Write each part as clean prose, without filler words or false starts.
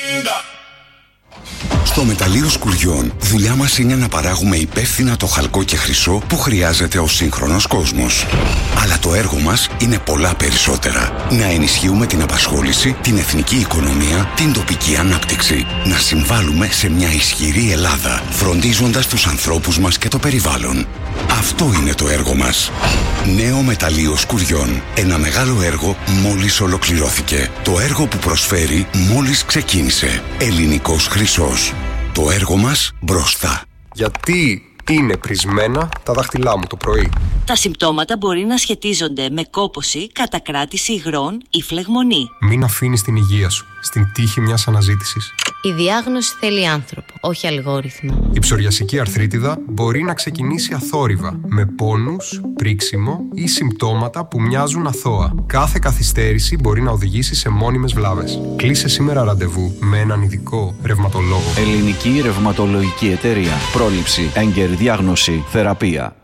Στο μεταλλείο Σκουριών, δουλειά μας είναι να παράγουμε υπεύθυνα το χαλκό και χρυσό που χρειάζεται ο σύγχρονος κόσμος. Αλλά το έργο μας είναι πολλά περισσότερα. Να ενισχύουμε την απασχόληση, την εθνική οικονομία, την τοπική ανάπτυξη. Να συμβάλλουμε σε μια ισχυρή Ελλάδα, φροντίζοντας τους ανθρώπους μας και το περιβάλλον. Αυτό είναι το έργο μας. Νέο μεταλλείο Σκουριών. Ένα μεγάλο έργο μόλις ολοκληρώθηκε. Το έργο που προσφέρει μόλις ξεκίνησε. Ελληνικός χρυσός. Το έργο μας μπροστά. Γιατί είναι πρισμένα τα δάχτυλά μου το πρωί? Τα συμπτώματα μπορεί να σχετίζονται με κόπωση, κατακράτηση υγρών ή φλεγμονή. Μην αφήνεις την υγεία σου στην τύχη μιας αναζήτησης. Η διάγνωση θέλει άνθρωπο, όχι αλγόριθμο. Η ψωριασική αρθρίτιδα μπορεί να ξεκινήσει αθόρυβα, με πόνους, πρίξιμο ή συμπτώματα που μοιάζουν αθώα. Κάθε καθυστέρηση μπορεί να οδηγήσει σε μόνιμες βλάβες. Κλείσε σήμερα ραντεβού με έναν ειδικό ρευματολόγο. Ελληνική Ρευματολογική Εταιρεία. Πρόληψη, έγκαιρη διάγνωση, θεραπεία.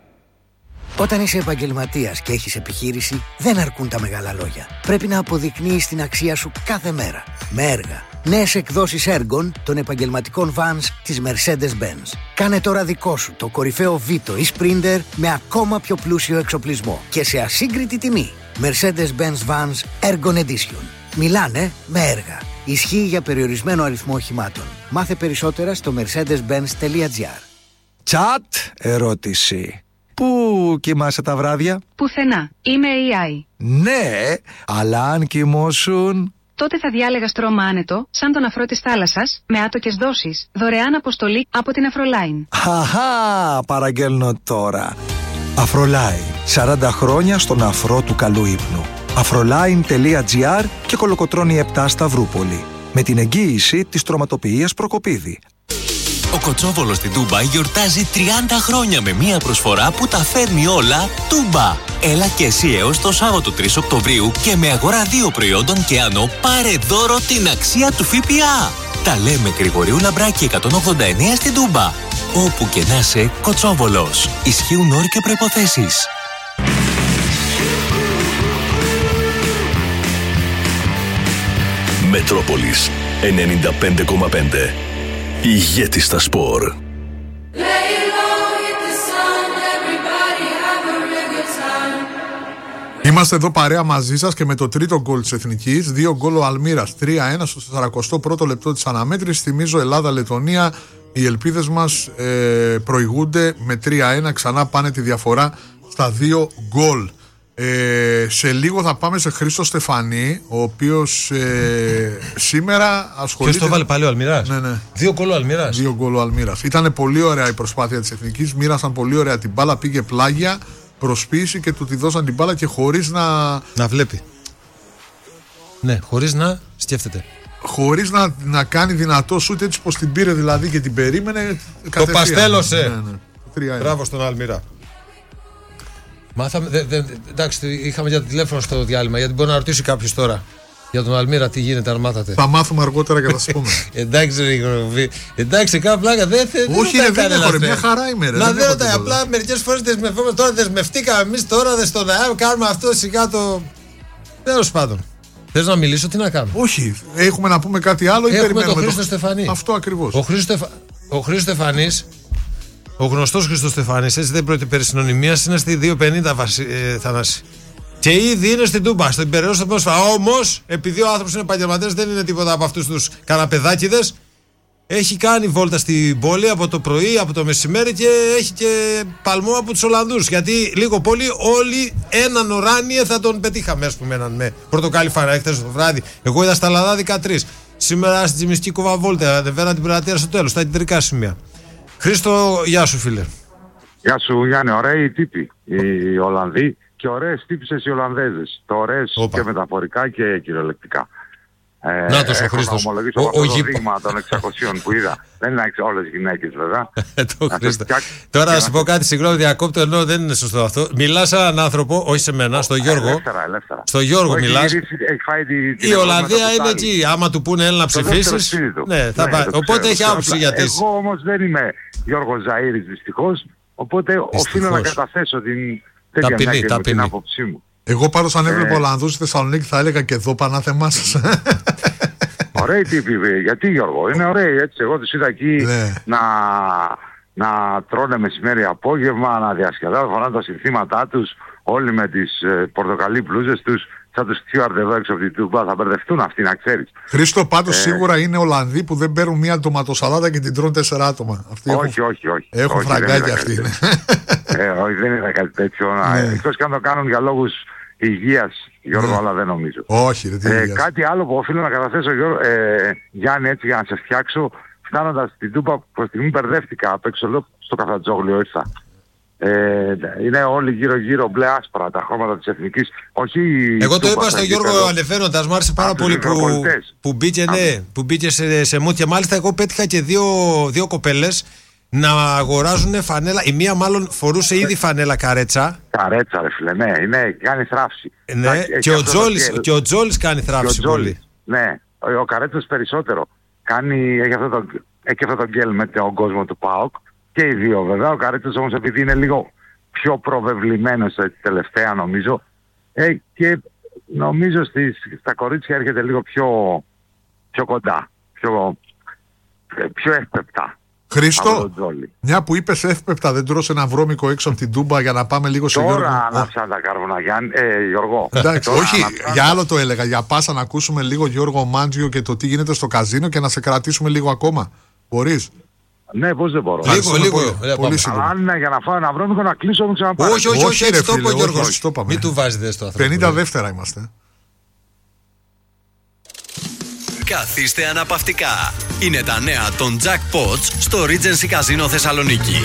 Όταν είσαι επαγγελματίας και έχεις επιχείρηση, δεν αρκούν τα μεγάλα λόγια. Πρέπει να αποδεικνύεις την αξία σου κάθε μέρα. Με έργα. Νέες εκδόσεις έργων των επαγγελματικών vans της Mercedes-Benz. Κάνε τώρα δικό σου το κορυφαίο Vito ή Sprinter με ακόμα πιο πλούσιο εξοπλισμό και σε ασύγκριτη τιμή. Mercedes-Benz Vans Ergon Edition. Μιλάνε με έργα. Ισχύει για περιορισμένο αριθμό οχημάτων. Μάθε περισσότερα στο mercedes-benz.gr. Chat ερώτηση. Πού κοιμάσαι τα βράδια? Πουθενά. Είμαι AI. Ναι, αλλά αν κοιμώσουν... Τότε θα διάλεγα στρώμα άνετο, σαν τον αφρό της θάλασσας, με άτοκες δόσεις, δωρεάν αποστολή από την Αφρολάιν. Χαχά, παραγγέλνω τώρα. Αφρολάιν, 40 χρόνια στον αφρό του καλού ύπνου. Afrolain.gr και Κολοκοτρώνη 7 Σταυρούπολη. Με την εγγύηση της τροματοποιίας Προκοπίδη. Ο Κοτσόβολος στην Τούμπα γιορτάζει 30 χρόνια με μία προσφορά που τα φέρνει όλα Τούμπα. Έλα και εσύ έως το Σάββατο 3 Οκτωβρίου και με αγορά 2 προϊόντων και άνω πάρε δώρο την αξία του ΦΠΑ. Τα λέμε Γρηγορίου Λαμπράκη 189 στην Τούμπα. Όπου και να είσαι, Κοτσόβολος. Ισχύουν όροι και προϋποθέσεις. Μετρόπολης 95,5. Ηγέτης στα σπορ. Είμαστε εδώ παρέα μαζί σας και με το τρίτο γκολ της Εθνικής. 2 γκολ ο Αλμύρας, 3-1 στο 41ο λεπτό της αναμέτρησης. Θυμίζω Ελλάδα-Λετωνία. Οι ελπίδες μας προηγούνται με 3-1. Ξανά πάνε τη διαφορά στα 2 γκολ. Σε λίγο θα πάμε σε Χρήστο Στεφανή, ο οποίος σήμερα ασχολείται. Ποιος το βάλε πάλι ο Αλμυράς? Ναι. 2 γκολ ο Αλμυράς. 2 γκολ ο Αλμυράς. Ήταν πολύ ωραία η προσπάθεια της Εθνικής. Μοίρασαν πολύ ωραία την μπάλα, πήγε πλάγια, προσποίηση και του τη δώσαν την μπάλα και χωρίς να βλέπει. Ναι, χωρίς να σκέφτεται. Χωρίς να κάνει δυνατό σούτ, έτσι πως την πήρε δηλαδή και την περίμενε. Το παστέλωσε. Ναι. Μπράβο στον Αλμυρά. Μάθαμε, εντάξει, είχαμε για το τηλέφωνο στο διάλειμμα, γιατί μπορεί να ρωτήσει κάποιος τώρα για τον Αλμύρα τι γίνεται, αν μάθατε. Θα μάθουμε αργότερα και θα σας πούμε. Εντάξει, κάνα πλάκα, δεν όχι, δεν έχω, μια χαρά είμαι. Να δεν ρωτάει, απλά μερικές φορές δεσμευόμαστε. Τώρα δεσμευτήκαμε εμείς, τώρα δεν στον ΑΕΠ, κάνουμε αυτό σιγά το. Τέλος πάντων. Θες να μιλήσω, τι να κάνω? Όχι, έχουμε να πούμε κάτι άλλο ή περιμένουμε? Έχουμε τον Χρήστο Στεφανή. Αυτό ακριβώς. Ο Χρήστος Στεφανής. Ο γνωστός Χρήστος Στεφάνης, έτσι δεν πρόκειται περί συνωνυμίας, είναι στη 250 Θανάση. Και ήδη είναι στην Τούμπα, στην περιοχή του. Όμως, επειδή ο άνθρωπος είναι επαγγελματίας, δεν είναι τίποτα από αυτούς τους καναπεδάκηδες. Έχει κάνει βόλτα στην πόλη από το πρωί, από το μεσημέρι και έχει και παλμό από τους Ολλανδούς. Γιατί λίγο πολύ όλοι έναν ουράνιε θα τον πετύχαμε, ας πούμε, έναν με πορτοκάλι φάρα. Χθες το βράδυ. Εγώ είδα στα Λαδάδικα 3. Σήμερα στην Τζιμιστική Κοβαβόλτα, ανεβαίνα την Πειρατεία στο τέλος, στα κεντρικά σημεία. Χρήστο, γεια σου φίλε. Γεια σου Γιάννη, ωραίοι τύποι οι Ολλανδοί και ωραίες τύπισσες οι Ολλανδέζες. Το ωραίες και μεταφορικά και κυριολεκτικά. Νάτος ο Χρήστος. Το δείγμα των 600 που είδα. Δεν είναι όλες γυναίκες βέβαια. Τώρα να σου πω κάτι, συγγνώμη διακόπτω, ενώ δεν είναι σωστό αυτό. Μιλάς σε έναν άνθρωπο, όχι σε μένα, στο Γιώργο. Ελεύθερα. Στο Γιώργο μιλάς. Η Ολλανδία είναι εκεί. Άμα του πούνε έλα να ψηφίσεις. Ναι, θα πάει. Οπότε έχει άποψη για τις. Εγώ όμως δεν είμαι Γιώργος Ζαΐρης δυστυχώς. Οπότε οφείλω να καταθέσω την άποψή μου. Εγώ πάντως αν έβλεπα Ολλανδούς στη Θεσσαλονίκη θα έλεγα και εδώ Πανάθεμά σας. Ωραίοι τύποι. Γιατί, Γιώργο, είναι ωραίοι έτσι. Εγώ τους είδα εκεί να τρώνε μεσημέρι απόγευμα, να διασκεδάζουν, φοράνε τα συνθήματά τους, όλοι με τις πορτοκαλί μπλούζες τους, σαν τους Στιούαρτ εδώ έξω από την Τούμπα. Θα μπερδευτούν αυτοί, να ξέρεις. Χρήστο, πάντως σίγουρα είναι Ολλανδοί που δεν παίρνουν μία ντοματοσαλάτα και την τρώνε 4 άτομα. Αυτοί όχι. Έχουν φραγκάκια αυτοί. Όχι, δεν είναι κάτι τέτοιο. Εκτός και αν το κάνουν για λόγους υγείας, Γιώργο, αλλά δεν νομίζω. Όχι, κάτι άλλο που οφείλω να καταθέσω, Γιάννη, έτσι για να σε φτιάξω. Φτάνοντας στην Τούμπα, προς τη στιγμή μπερδεύτηκα απ' έξω, λέω στο καφετζόγλιο ήρθα. Είναι όλοι γύρω-γύρω μπλε άσπρα τα χρώματα της εθνικής. Όχι. Εγώ το είπα στον Γιώργο ανεβαίνοντας, μου άρεσε πάρα πολύ που μπήκε σε mood. Και μάλιστα εγώ πέτυχα και δύο κοπέλες να αγοράζουν φανέλα. Η μία μάλλον φορούσε ήδη φανέλα Καρέτσα. Καρέτσα, ρε φίλε, ναι, κάνει θράψη. Ναι, και ο Τζόλης κάνει θράψη πολύ. Ναι, ο Καρέτσας περισσότερο. Έχει αυτό το γκέλ με τον κόσμο του ΠΑΟΚ και οι δύο βέβαια. Ο Καρέτσας όμως επειδή είναι λίγο πιο προβεβλημένος τελευταία νομίζω και νομίζω στα κορίτσια έρχεται λίγο πιο κοντά, πιο εύπεπτα. Χρήστο, μια που είπες εύπεπτα, δεν τρως ένα βρώμικο έξω από την Τούμπα για να πάμε λίγο σε Γιώργο? Τώρα ανάψαν τα κάρβουνα, Γιώργο. Εντάξει, όχι, για άλλο το έλεγα. Για πάσα να ακούσουμε λίγο Γιώργο Μάντζιο και το τι γίνεται στο καζίνο και να σε κρατήσουμε λίγο ακόμα. Μπορείς? Ναι, πώς δεν μπορώ. Λίγο. Πολύ σύντομα. Αν είναι για να φάω ένα βρώμικο να κλείσω όμως ξαναπάρω. Όχι, έτσι το είπε ο Γιώργος. Μην του βάζετε στο άνθρωπο. 50 δεύτερα είμαστε. Καθίστε αναπαυτικά. Είναι τα νέα των Jackpots στο Regency Casino Θεσσαλονίκη.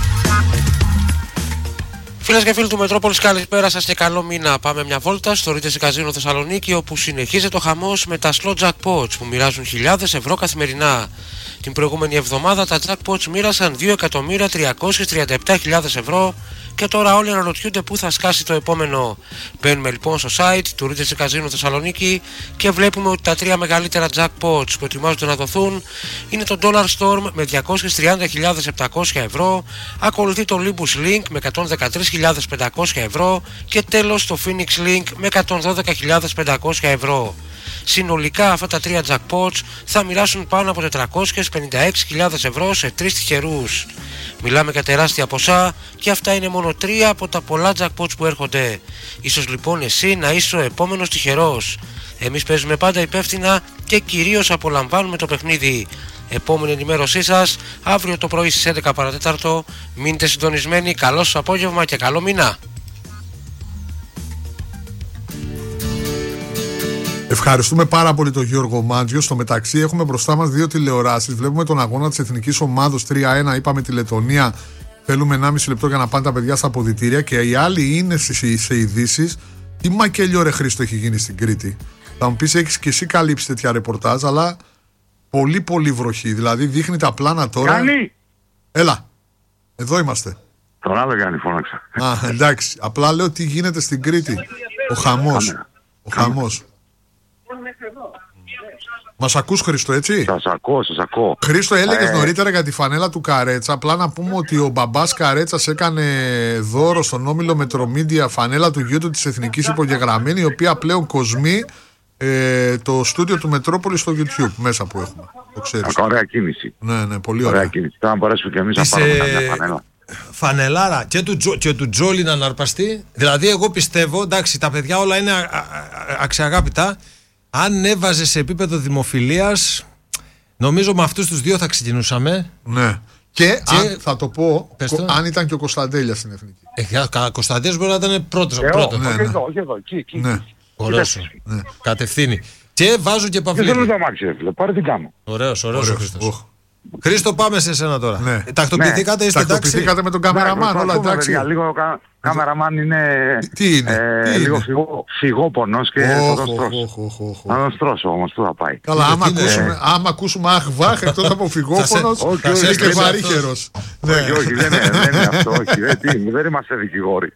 Φίλες και φίλοι του Μετρόπολης, καλησπέρα σας και καλό μήνα. Πάμε μια βόλτα στο Regency Casino Θεσσαλονίκη, όπου συνεχίζεται ο χαμός με τα slot Jackpots που μοιράζουν χιλιάδες ευρώ καθημερινά. Την προηγούμενη εβδομάδα τα Jackpots μοίρασαν 2.337.000 ευρώ και τώρα όλοι αναρωτιούνται πού θα σκάσει το επόμενο. Μπαίνουμε λοιπόν στο site του Regency Casino Θεσσαλονίκη και βλέπουμε ότι τα τρία μεγαλύτερα jackpots που ετοιμάζονται να δοθούν είναι το Dollar Storm με 230.700 ευρώ, ακολουθεί το Olympus Link με 113.500 ευρώ και τέλος το Phoenix Link με 112.500 ευρώ. Συνολικά αυτά τα τρία jackpots θα μοιράσουν πάνω από 456.000 ευρώ σε τρεις τυχερούς. Μιλάμε για τεράστια ποσά και αυτά είναι μόνο τρία από τα πολλά jackpots που έρχονται. Ίσως λοιπόν εσύ να είσαι ο επόμενος τυχερός. Εμείς παίζουμε πάντα υπεύθυνα και κυρίως απολαμβάνουμε το παιχνίδι. Επόμενη ενημέρωσή σας αύριο το πρωί στις 11 παρατέταρτο. Μείνετε συντονισμένοι, καλό σας απόγευμα και καλό μήνα. Ευχαριστούμε πάρα πολύ τον Γιώργο Μάντζιο. Στο μεταξύ έχουμε μπροστά μας δύο τηλεοράσεις. Βλέπουμε τον αγώνα της Εθνικής Ομάδος 3-1. Είπαμε τη Λετωνία. Θέλουμε 1,5 λεπτό για να πάνε τα παιδιά στα αποδυτήρια. Και οι άλλοι είναι σε ειδήσεις. Τι μακελιό ρε Χρήστο έχει γίνει στην Κρήτη. Θα μου πεις, έχεις και εσύ καλύψει τέτοια ρεπορτάζ, αλλά πολύ πολύ βροχή. Δηλαδή δείχνει τα πλάνα τώρα. Γιάννη! Έλα, εδώ είμαστε. Τον άλλο Γιάννη φώναξα. Εντάξει, απλά λέω τι γίνεται στην Κρήτη. Ο χαμός. Ο χαμός. Μας ακούς Χρήστο, έτσι? Σας ακούω. Χρήστο, έλεγες νωρίτερα για τη φανέλα του Καρέτσα. Απλά να πούμε ότι ο μπαμπάς Καρέτσας έκανε δώρο στον Όμιλο Μετρομίντια φανέλα του γιού του της Εθνικής υπογεγραμμένη, η οποία πλέον κοσμεί το στούντιο του Μετρόπολη στο YouTube μέσα που έχουμε. Το ξέρεις. Ωραία κίνηση. Ναι, πολύ ωραία κίνηση. Θα μπορέσουμε και εμείς να πάρουμε μια φανέλα. Φανελάρα και του Τζόλι να αναρπαστεί. Δηλαδή εγώ πιστεύω, εντάξει, τα παιδιά όλα είναι αξιαγάπητα. Αν έβαζε σε επίπεδο δημοφιλίας, νομίζω με αυτούς τους δύο θα ξεκινούσαμε. Ναι. Και αν, θα το πω, αν ήταν και ο Κωνσταντέλιας στην Εθνική. Κωνσταντέλιας μπορεί να ήταν πρώτος. Όχι εδώ, εκεί. Ωραίος. Κατευθύνει. Και βάζω και Παυλίδη. Δεν θέλω να μάξι, πάρε την κάνω. Ωραίος ο Χρήστος. Χρήστο, πάμε σε εσένα τώρα. Ναι. Τακτοποιηθήκατε, είστε εντάξει? Τακτοποιηθήκατε με τον καμεραμάν, όλα εντάξει? Λίγο καμεραμάν είναι. Τι είναι? Λίγο φυγόπονος και θα τον στρώσω όμως, πού θα πάει. Καλά, άμα ακούσουμε αχ βάχ εκτός από φυγόπονος, είναι και βαρύχερος. Όχι, δεν είναι αυτό, όχι. Δεν είμαστε δικηγόροι.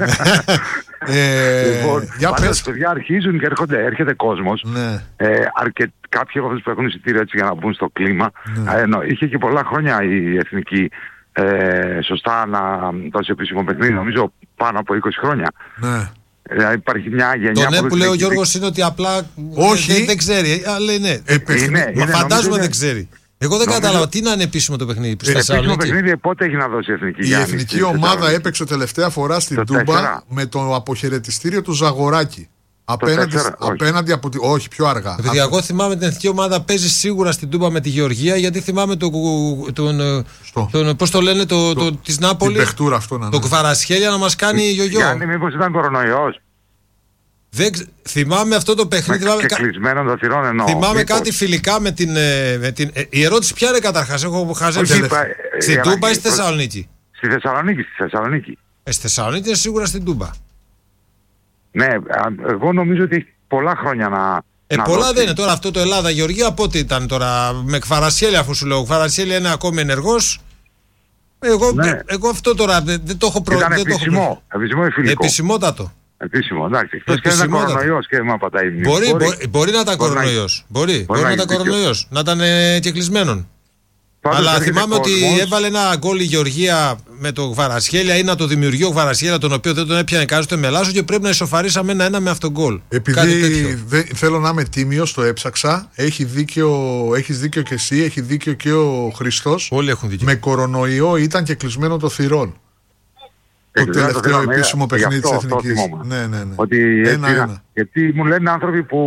Λοιπόν, πάντως παιδιά αρχίζουν και έρχεται κόσμος. Κάποιοι από αυτούς που έχουν εισιτήριο έτσι για να μπουν στο κλίμα. Είχε και πολλά χρόνια η Εθνική σωστά να δώσει επίσημο παιχνίδι, νομίζω πάνω από 20 χρόνια. Δηλαδή υπάρχει μια γενιά. Το ναι που λέει ο Γιώργος είναι ότι απλά δεν ξέρει. Αλλά ναι. Μα φαντάζομαι δεν ξέρει. Εγώ δεν κατάλαβα τι να είναι επίσημο το παιχνίδι. Επίσημο παιχνίδι πότε έχει να δώσει η εθνική. Η εθνική ομάδα έπαιξε τελευταία φορά στην Τούμπα με το αποχαιρετιστήριο του Ζαγοράκη. Απέναντι από τη. Όχι, πιο αργά. Επειδή εγώ θυμάμαι την εθνική ομάδα παίζει σίγουρα στην Τούμπα με τη Γεωργία, γιατί θυμάμαι πώς το λένε, της Νάπολης. Την παιχτούρα αυτό να είναι. Το Κβαρασχέλια να μας κάνει γιογιό. Γιάννη, μήπως ήταν κορονοϊός. Θυμάμαι αυτό το παιχνίδι. Και κλεισμένο το θυρών εννοώ. Θυμάμαι κάτι φιλικά με την. Η ερώτηση ποια είναι καταρχάς, έχω χαζέψει. Στην Τούμπα ή στη Θεσσαλονίκη? Στη Θεσσαλονίκη. Στη Θεσσαλονίκη είναι σίγουρα στην Τούμπα. Ναι, εγώ νομίζω ότι έχει πολλά χρόνια να. Πολλά δώσει. δεν είναι τώρα αυτό το Ελλάδα-Γεωργία. Πότε ήταν τώρα με Κβαρασχέλια, αφού σου λέω. Ο Κβαρασχέλια είναι ακόμη ενεργός. Εγώ αυτό τώρα δεν το έχω Ήταν επισημό ή φιλικό. Επισημότατο. Επίσημο, εντάξει. Εκτός και ένα κορονοϊός και μα πατάει. Μπορεί να ήταν κορονοϊός. Μπορεί να ήταν κορονοϊός. Να ήταν και κλεισμένον. Αλλά θυμάμαι ότι έβαλε ένα γκολ η Γεωργία με το Κβαρασχέλια ή να το δημιουργεί ο Κβαρασχέλια, τον οποίο δεν τον έπιανε κανείς στο Μελάσο και πρέπει να ισοφαρίσαμε 1-1 με αυτόν γκολ. Επειδή θέλω να είμαι τίμιος, το έψαξα. Έχεις δίκιο και εσύ, έχει δίκιο και ο Χριστός. Όλοι έχουν δίκιο. Με κορονοϊό ήταν και κλεισμένο το θυρών. Το τελευταίο επίσημο παιχνίδι της Εθνικής. Ναι. Ότι γιατί μου λένε άνθρωποι που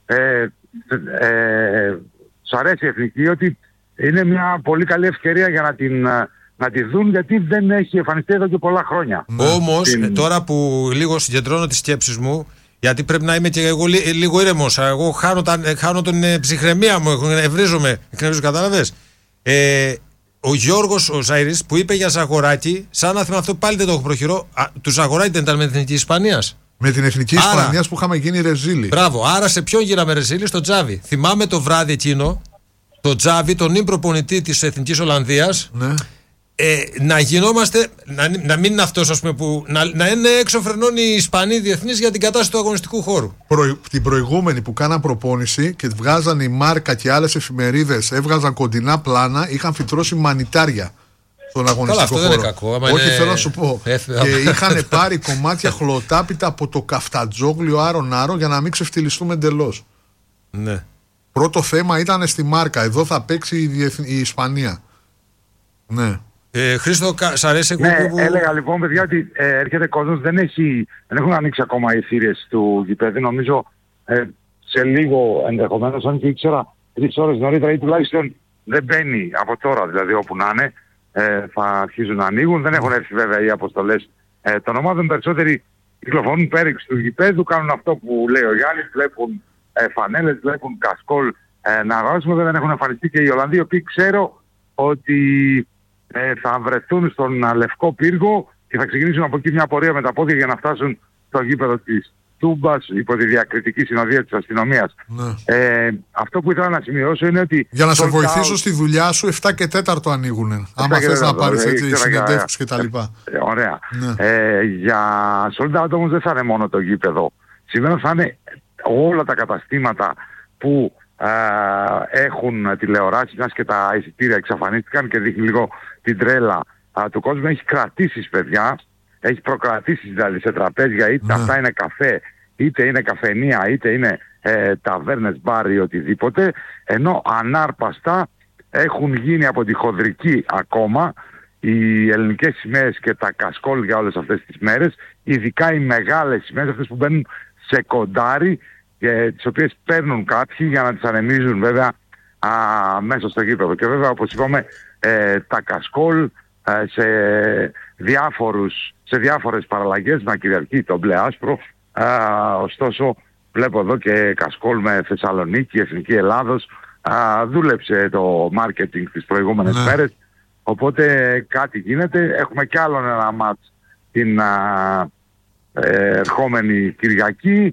σου αρέσει η Εθνική ότι είναι μια πολύ καλή ευκαιρία για να τη δουν, γιατί δεν έχει εμφανιστεί εδώ και πολλά χρόνια. Όμως τώρα που λίγο συγκεντρώνω τις σκέψεις μου, γιατί πρέπει να είμαι και εγώ λίγο ήρεμος, εγώ χάνω την ψυχραιμία μου, ευρίζομαι, κατάλαβες. Ο Γιώργος ο Ζάιρης που είπε για Ζαγοράκη, σαν να θυμάμαι αυτό πάλι δεν το έχω προχειρώ. Του Ζαγοράκη δεν ήταν με την Εθνική Ισπανίας? Με την Εθνική Ισπανίας που είχαμε γίνει ρεζίλι. Μπράβο, άρα σε ποιον γίναμε ρεζίλι? Στο Τζάβι. Θυμάμαι το βράδυ εκείνο, το Τζάβι, τον ήμ προπονητή της Εθνικής Ολλανδίας. Ναι. Να γινόμαστε, να μην είναι αυτός, ας πούμε, που να είναι έξω φρενών οι Ισπανοί διεθνείς για την κατάσταση του αγωνιστικού χώρου. Την προηγούμενη που κάναν προπόνηση και βγάζαν η Μάρκα και άλλες εφημερίδες, έβγαζαν κοντινά πλάνα, είχαν φυτρώσει μανιτάρια στον αγωνιστικό χώρο. Δεν είναι κακό. Όχι, θέλω να σου πω. Και είχαν πάρει κομμάτια χλωτάπιτα από το καφτατζόγλιο Άρον για να μην ξεφτυλιστούμε εντελώς. Ναι. Πρώτο θέμα ήταν στη Μάρκα. Εδώ θα παίξει η Ισπανία. Ναι. Χρήστο, σ' αρέσει έλεγα λοιπόν, παιδιά, ότι έρχεται κόσμος, δεν έχουν ανοίξει ακόμα οι θύρες του γηπέδου. Νομίζω σε λίγο ενδεχομένως, αν και ήξερα 3 ώρες νωρίτερα ή τουλάχιστον δεν μπαίνει από τώρα, δηλαδή όπου να είναι, θα αρχίζουν να ανοίγουν. Δεν έχουν έρθει βέβαια οι αποστολές των ομάδων. Περισσότεροι κυκλοφορούν πέριξ του γηπέδου, κάνουν αυτό που λέει ο Γιάννης, βλέπουν φανέλες, βλέπουν κασκόλ να αγοράσουν. Δεν έχουν εμφανιστεί και οι Ολλανδοί, οι οποίοι ξέρω ότι θα βρεθούν στον Λευκό Πύργο και θα ξεκινήσουν από εκεί μια πορεία με τα πόδια για να φτάσουν στο γήπεδο της Τούμπας υπό τη διακριτική συνοδεία της αστυνομίας. Ναι. Αυτό που ήθελα να σημειώσω είναι ότι... Για να σε βοηθήσω στη δουλειά σου, 7 και 4 ανοίγουνε. Άμα θες να πάρεις έτσι συνεντεύξεις και τα λοιπά. Ωραία. Ναι. Για sold out όμως δεν θα είναι μόνο το γήπεδο. Σήμερα θα είναι όλα τα καταστήματα που έχουν τηλεοράσεις, μιας και τα εισιτήρια εξαφανίστηκαν και δείχνει λίγο την τρέλα του κόσμου. Έχει κρατήσεις, παιδιά, έχει προκρατήσεις δηλαδή σε τραπέζια, είτε αυτά είναι καφέ, είτε είναι καφενεία, είτε είναι ταβέρνες, μπάρ ή οτιδήποτε, ενώ ανάρπαστα έχουν γίνει από τη χονδρική ακόμα οι ελληνικές σημαίες και τα κασκόλ για όλες αυτές τις μέρες, ειδικά οι μεγάλες σημαίες, αυτές που μπαίνουν σε κοντάρι, τις οποίες παίρνουν κάποιοι για να τις ανεμίζουν βέβαια μέσα στο γήπεδο. Και βέβαια, όπως είπαμε, τα κασκόλ σε διάφορες παραλλαγές να κυριαρχεί το μπλε άσπρο. Ωστόσο βλέπω εδώ και κασκόλ με Θεσσαλονίκη, Εθνική Ελλάδος. Δούλεψε το μάρκετινγκ τις προηγούμενες μέρες, οπότε κάτι γίνεται. Έχουμε κι άλλο ένα μάτς την ερχόμενη Κυριακή.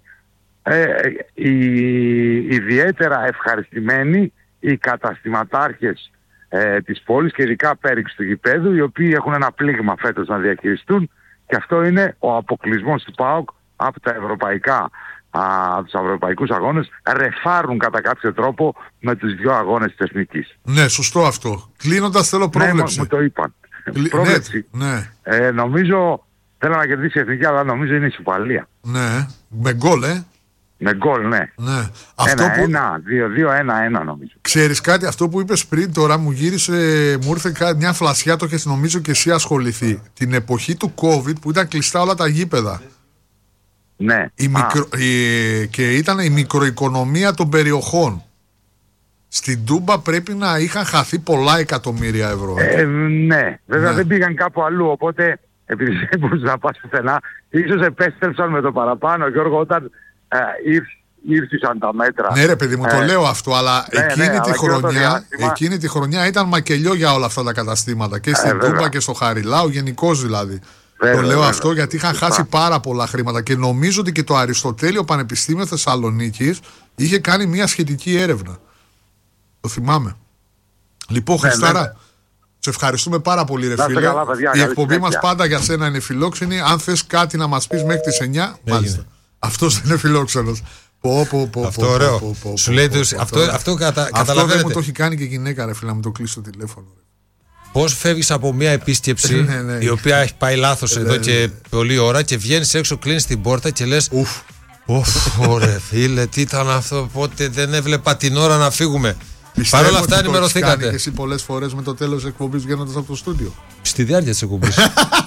Ιδιαίτερα ευχαριστημένοι οι καταστηματάρχες της πόλης και ειδικά πέριξ του γηπέδου, οι οποίοι έχουν ένα πλήγμα φέτος να διαχειριστούν, και αυτό είναι ο αποκλεισμός του ΠΑΟΚ από τα τους ευρωπαϊκούς αγώνες. Ρεφάρουν κατά κάποιο τρόπο με τους 2 αγώνες της Εθνικής. Ναι, σωστό αυτό. Κλείνοντας θέλω πρόβλεψη. Ναι, μου το είπαν. Πρόβλεψη. Ναι. Νομίζω Θέλω να κερδίσει η Εθνική, αλλά νομίζω είναι ισοπαλία. Ναι, με γκολ, Με γκολ, ναι. Ναι. 1-1, 2-2-1-1 νομίζω. Ξέρεις κάτι, αυτό που είπες πριν τώρα μου γύρισε, μου ήρθε μια φλασιά, το έχεις νομίζω και εσύ ασχοληθεί. Την εποχή του COVID που ήταν κλειστά όλα τα γήπεδα. Ναι. Και ήταν η μικροοικονομία των περιοχών. Στην Τούμπα πρέπει να είχαν χαθεί πολλά εκατομμύρια ευρώ. Ναι, βέβαια δεν πήγαν κάπου αλλού, οπότε επειδή δεν μπορούσε να πας πουθενά, ίσως επέστρεψαν με το παραπάνω, Γιώργο, όταν ήρθαν τα μέτρα. Ναι ρε παιδί μου, το λέω αυτό, αλλά εκείνη τη χρονιά ήταν μακελιό για όλα αυτά τα καταστήματα και στην Τούμπα και στο Χαριλάου, γενικώς δηλαδή. Το λέω αυτό γιατί είχαν χάσει πάρα πολλά χρήματα και νομίζω ότι και το Αριστοτέλειο Πανεπιστήμιο Θεσσαλονίκης είχε κάνει μια σχετική έρευνα. Το θυμάμαι. Λοιπόν, Χριστάρα, σε ευχαριστούμε πάρα πολύ, ρε φίλε. Καλά, παιδιά, η εκπομπή μας πάντα για σένα είναι φιλόξενη. Αν θες κάτι να μας πεις μέχρι τις 9, μάλιστα. Αυτός δεν είναι φιλόξενος. Αυτό ωραίο. Σου λέει αυτό καταλαβαίνετε. Αυτό δεν μου το έχει κάνει και γυναίκα, ρε φίλε, να μου το κλείσει το τηλέφωνο. Πώς φεύγεις από μια επίσκεψη η οποία έχει πάει λάθος εδώ και πολλή ώρα και βγαίνεις έξω, κλείνεις την πόρτα και λες ωραία φίλε, τι ήταν αυτό, πότε δεν έβλεπα την ώρα να φύγουμε. Παρ' όλα αυτά ενημερωθήκατε. Κάνει και εσύ πολλές φορές με το τέλος της εκπομπής βγαίνοντας από το στούντιο. Στη διάρκεια της εκπομπής.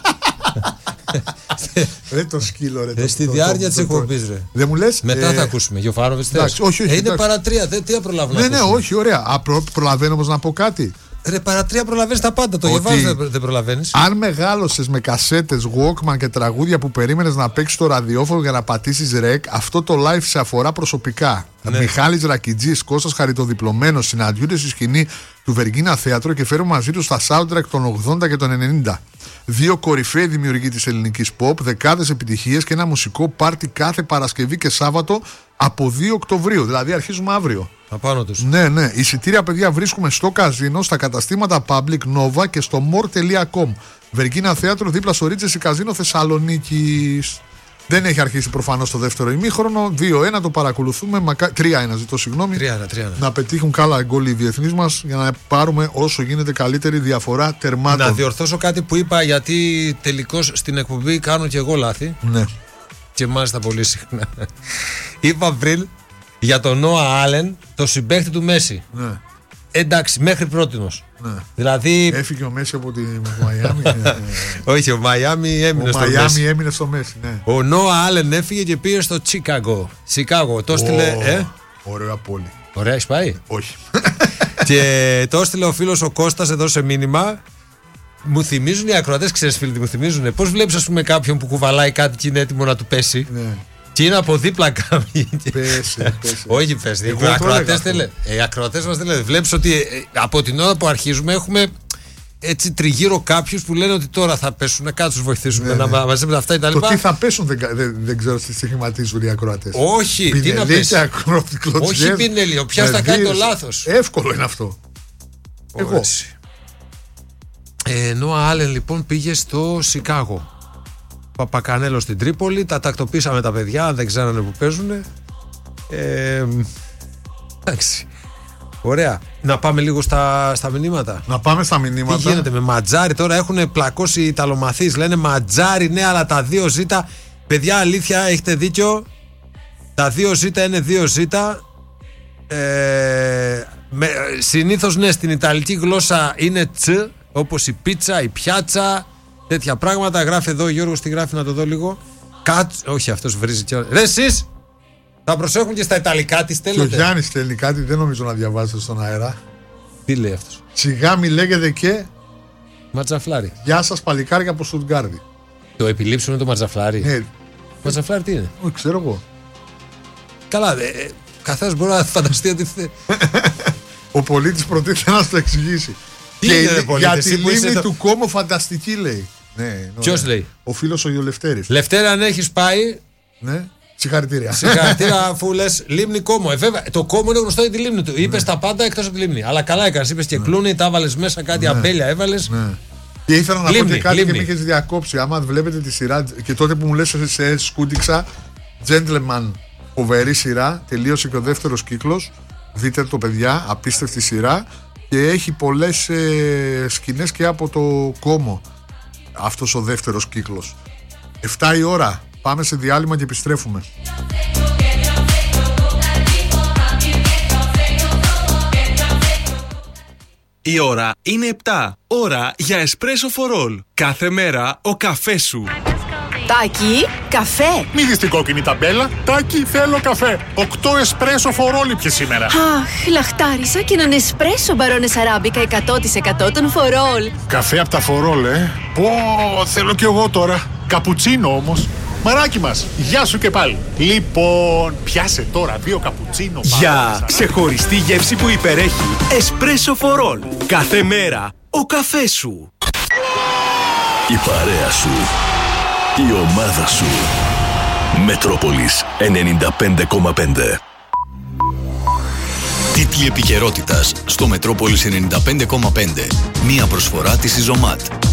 Ρε το σκύλο ρε. Στη διάρκεια της εκπομπής ρε. Δεν μου λες. Μετά θα ακούσουμε. Γιωφάροβιτς θες. Είναι παρατρία. Τι θα προλάβουμε. Ναι, όχι, ωραία. Προλαβαίνω όμως να πω κάτι. Ρε παρατρία προλαβαίνεις τα πάντα. Το γεβάζω δεν προλαβαίνεις. Αν μεγάλωσες με κασέτες, Walkman και τραγούδια που περίμενες να παίξεις το ραδιόφωνο για να πατήσεις ρεκ, αυτό το live σε αφορά προσωπικά. Μιχάλης Ρακιτζής, Κώστας Χαριτοδιπλωμένος συναντιούνται στη σκηνή του Βεργίνα Θέατρο και φέρουν μαζί τους τα soundtrack των 80 και των 90. Δύο κορυφαίοι δημιουργοί της ελληνικής pop, δεκάδες επιτυχίες και ένα μουσικό πάρτι κάθε Παρασκευή και Σάββατο από 2 Οκτωβρίου. Δηλαδή αρχίζουμε αύριο. Απάνω τους. Ναι. Εισιτήρια, παιδιά, βρίσκουμε στο καζίνο, στα καταστήματα Public Nova και στο more.com. Βεργίνα Θέατρο δίπλα στο Regency Καζίνο Θεσσαλονίκης. Δεν έχει αρχίσει προφανώς το δεύτερο ημίχρονο. 2-1 το παρακολουθούμε. 3-1, ζητώ συγγνώμη. 3-1. Να πετύχουν καλά γκολ οι διεθνείς μας για να πάρουμε όσο γίνεται καλύτερη διαφορά τερμάτων. Να διορθώσω κάτι που είπα, γιατί τελικώς στην εκπομπή κάνω και εγώ λάθη. Ναι. Και μάλιστα πολύ συχνά. Είπα πριν για τον Νόα Άλεν, το συμπαίχτη του Μέση. Ναι. Εντάξει, μέχρι πρότινος. Ναι. Δηλαδή. Έφυγε ο Μέση από τη Μαϊάμι. Όχι, ο Μαϊάμι έμεινε στο Μέση. Ο Μαϊάμι έμεινε στο Μέση, ναι. Ο Νόα Άλεν έφυγε και πήγε στο Σικάγο. Το έστειλε. Ωραία πόλη. Ωραία, έχει πάει. Όχι. Και το έστειλε ο φίλος ο Κώστας εδώ σε μήνυμα. Μου θυμίζουν οι ακροατές, ξέρεις φίλοι τι μου θυμίζουν. Πώς βλέπεις, ας πούμε, κάποιον που κουβαλάει κάτι και είναι έτοιμο να του πέσει. Ναι. Και είναι από δίπλα κάποιοι. Πέσει. Όχι, πέσει. Οι ακροατές μας δεν λένε. Βλέπεις ότι από την ώρα που αρχίζουμε έχουμε έτσι τριγύρω κάποιους που λένε ότι τώρα θα πέσουν. Κάτω τους βοηθήσουμε να μαζέψουν αυτά κτλ. Το τι θα πέσουν δεν ξέρω τι στοιχηματίζουν οι ακροατές. Όχι, τι να πέσει. Όχι πινελίο, ποιος θα κάνει το λάθος. Εύκολο είναι αυτό. Εγώ. Νόα Άλεν λοιπόν πήγε στο Σικάγο. Παπακανέλο στην Τρίπολη. Τα τακτοποίησαμε τα παιδιά, δεν ξέρανε που παίζουν. Εντάξει. Ωραία. Να πάμε λίγο στα μηνύματα. Να πάμε στα μηνύματα. Τι γίνεται με Ματζάρι τώρα, έχουν πλακώσει οι Ιταλομαθείς. Λένε Ματζάρι, ναι, αλλά τα 2 ζήτα. Παιδιά, αλήθεια, έχετε δίκιο. Τα 2 ζήτα είναι 2 ζήτα. Συνήθως ναι, στην Ιταλική γλώσσα είναι ts, όπως η πίτσα, η πιάτσα, τέτοια πράγματα. Γράφει εδώ ο Γιώργος, τι γράφει να το δω λίγο. Όχι, αυτός βρίζει και ρε εσείς θα προσέχουν και στα Ιταλικά, τι στέλνετε. Και ο Γιάννης στέλνει κάτι, δεν νομίζω να διαβάζετε στον αέρα. Τι λέει αυτός. Σιγά μη λέγεται και Ματζαφλάρι. Γεια σας παλικάρια από Στουτγκάρδη. Το επιλείψουν το Ματζαφλάρι. Ναι. Ματζαφλάρι τι είναι. Όχι, ξέρω εγώ. Καλά, καθένας μπορεί να φανταστεί ότι ο πολίτης προτίθεται να το εξηγήσει. Και για τη λίμνη του Κόμο φανταστική λέει. Ναι, ποιος λέει. Ο φίλος ο Γιολευτέρης. Λευτέρη, αν έχεις πάει. Ναι. Συγχαρητήρια. Συγχαρητήρια, αφού λες λίμνη Κόμο. Βέβαια, το Κόμο είναι γνωστό για τη λίμνη του. Είπες τα πάντα εκτός από τη λίμνη. Αλλά καλά έκανες. Είπες και κλούνι, τα έβαλες μέσα, κάτι αμπέλια έβαλες. Ναι. Και ήθελα να πω και κάτι και με είχες διακόψει. Άμα βλέπετε τη σειρά και τότε που μου λες σε σκούντιξα, Gentleman, φοβερή σειρά. Τελείωσε και ο δεύτερος κύκλος. Δείτε το, παιδιά, απίστευτη σειρά. Και έχει πολλές σκηνές και από το Κόμο αυτός ο δεύτερος κύκλος. 7 η ώρα. Πάμε σε διάλειμμα και επιστρέφουμε. Η ώρα είναι 7. Ώρα για εσπρέσο for all. Κάθε μέρα ο καφές σου. Τάκη, καφέ. Μη δεις την κόκκινη ταμπέλα. Τάκη, θέλω καφέ. 8 εσπρέσο for all πια σήμερα. Αχ, λαχτάρισα και έναν εσπρέσο μπαρόνες αράμπικα 100% των for all. Καφέ από τα for all, Πω, θέλω κι εγώ τώρα. Καπουτσίνο όμως. Μαράκι μας, γεια σου και πάλι. Λοιπόν, πιάσε τώρα 2 καπουτσίνο. Για ξεχωριστή γεύση που υπερέχει. Εσπρέσο for all. Κάθε μέρα ο καφές σου. Η παρέα σου. Η ομάδα σου. Μετρόπολης 95,5. Τίτλοι επικαιρότητας στο Μετρόπολης 95,5. Μία προσφορά της Ιζωμάτ.